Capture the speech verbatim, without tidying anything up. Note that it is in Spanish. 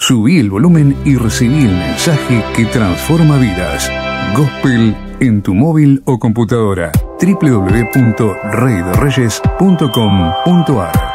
Subí el volumen y recibí el mensaje que transforma vidas. Gospel en tu móvil o computadora. doble u doble u doble u punto rey de reyes punto com punto a r